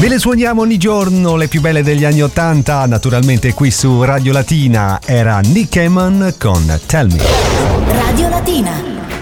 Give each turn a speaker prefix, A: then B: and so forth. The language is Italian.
A: Ve le suoniamo ogni giorno, le più belle degli anni '80, naturalmente qui su Radio Latina. Era Nick Eman con Tell Me.
B: Radio Latina.